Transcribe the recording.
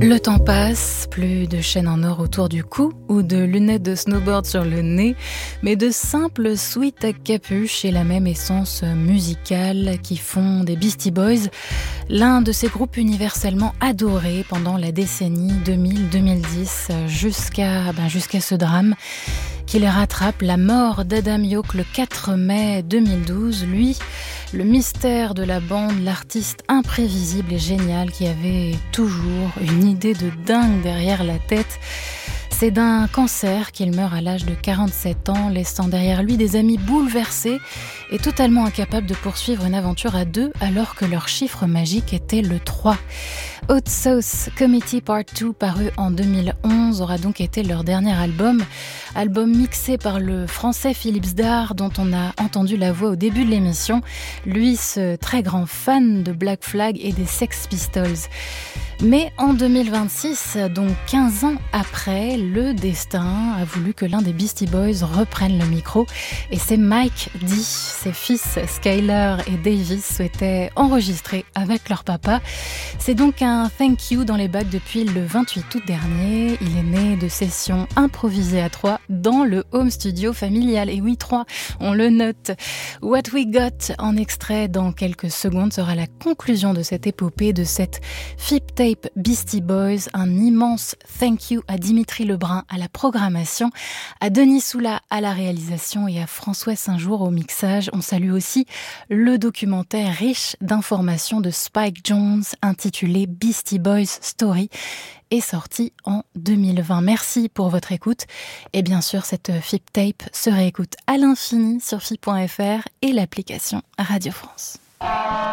Le temps passe, plus de chaînes en or autour du cou ou de lunettes de snowboard sur le nez, mais de simples sweats à capuche et la même essence musicale qui font des Beastie Boys l'un de ces groupes universellement adorés pendant la décennie 2000-2010 jusqu'à ce drame qui les rattrape, la mort d'Adam Yauch le 4 mai 2012. Lui, le mystère de la bande, l'artiste imprévisible et génial qui avait toujours une idée de dingue derrière la tête. C'est d'un cancer qu'il meurt à l'âge de 47 ans, laissant derrière lui des amis bouleversés et totalement incapables de poursuivre une aventure à deux alors que leur chiffre magique était le 3. Hot Sauce Committee Part 2, paru en 2011, aura donc été leur dernier album mixé par le français Philippe Zdar, dont on a entendu la voix au début de l'émission, lui ce très grand fan de Black Flag et des Sex Pistols. Mais en 2026, donc 15 ans après, le destin a voulu que l'un des Beastie Boys reprenne le micro et c'est Mike D. Ses fils Skyler et Davis souhaitaient enregistrer avec leur papa. C'est donc un thank you dans les bacs depuis le 28 août dernier. Il est né de sessions improvisées à 3 dans le home studio familial. Et oui, 3, on le note. What We Got en extrait dans quelques secondes sera la conclusion de cette épopée, de cette FIP Tape Beastie Boys. Un immense thank you à Dimitri Lebrun à la programmation, à Denis Soula à la réalisation et à François Saint-Jour au mixage. On salue aussi le documentaire riche d'informations de Spike Jonze intitulé Beastie Boys Story est sorti en 2020. Merci pour votre écoute et bien sûr cette FIP Tape se réécoute à l'infini sur FIP.fr et l'application Radio France.